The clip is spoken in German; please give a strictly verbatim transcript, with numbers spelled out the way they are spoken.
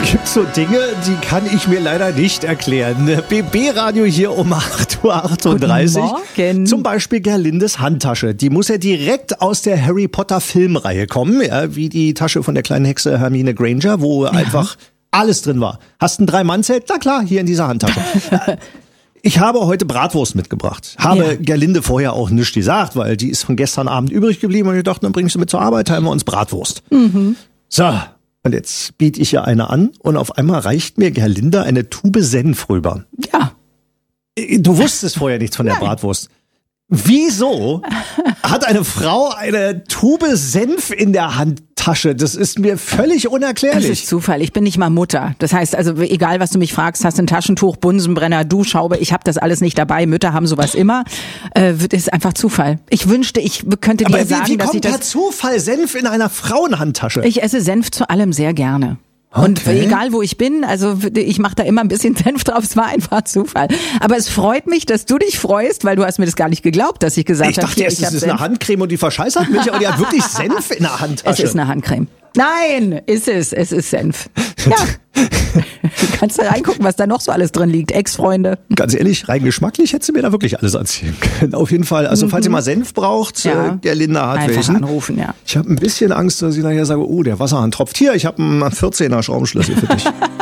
gibt so Dinge, die kann ich mir leider nicht erklären. B B-Radio hier um acht Uhr achtunddreißig. Guten Morgen. Zum Beispiel Gerlindes Handtasche. Die muss ja direkt aus der Harry Potter Filmreihe kommen, ja, wie die Tasche von der kleinen Hexe Hermine Granger, wo ja. einfach alles drin war. Hast ein Drei-Mann-Zelt? Na klar, hier in dieser Handtasche. Ich habe heute Bratwurst mitgebracht. Habe ja. Gerlinde vorher auch nichts gesagt, weil die ist von gestern Abend übrig geblieben und ich dachte, dann bringst du mit zur Arbeit, teilen wir uns Bratwurst. Mhm. So, und jetzt biete ich ihr eine an und auf einmal reicht mir Gerlinde eine Tube Senf rüber. Ja. Du wusstest vorher nichts von der Nein. Bratwurst. Wieso hat eine Frau eine Tube Senf in der Handtasche? Das ist mir völlig unerklärlich. Das ist Zufall. Ich bin nicht mal Mutter. Das heißt also, egal was du mich fragst, hast du ein Taschentuch, Bunsenbrenner, Duschhaube, ich habe das alles nicht dabei. Mütter haben sowas immer. Äh, das ist einfach Zufall. Ich wünschte, ich könnte dir Aber sagen, wie, wie dass kommt ich das... per Zufall Senf in einer Frauenhandtasche? Ich esse Senf zu allem sehr gerne. Und Okay. egal wo ich bin, also ich mache da immer ein bisschen Senf drauf, es war einfach Zufall. Aber es freut mich, dass du dich freust, weil du hast mir das gar nicht geglaubt, dass ich gesagt Ich habe, dachte hier, erst, ich es hab ist Senf. eine Handcreme und die verscheißert mich, aber die hat wirklich Senf in der Handtasche. Es ist eine Handcreme. Nein, ist es, es ist Senf. Ja. Du kannst da reingucken, was da noch so alles drin liegt. Ex-Freunde. Ganz ehrlich, rein geschmacklich hättest du mir da wirklich alles erzählen können. Auf jeden Fall, also falls ihr mal Senf braucht, Ja. äh, Gerlinde hat Einfach welchen. anrufen, ja. Ich habe ein bisschen Angst, dass ich nachher sage, oh, der Wasserhahn tropft. Hier, ich habe einen vierzehner Schraubenschlüssel für dich.